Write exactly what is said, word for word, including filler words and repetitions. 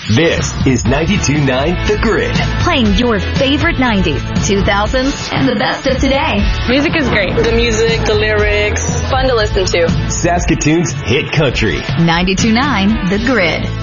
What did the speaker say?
This is ninety-two point nine The Grid. Playing your favorite nineties, two thousands, and the best of today. Music is great. The music, the lyrics, fun to listen to. Saskatoon's hit country. ninety-two point nine The Grid.